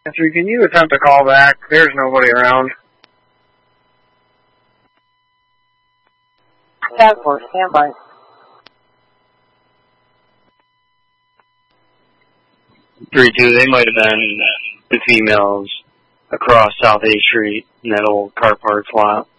Answer, can you attempt to call back? There's nobody around. 10-4, standby. 3-2, they might have been the females across South 8th Street in that old car parts lot.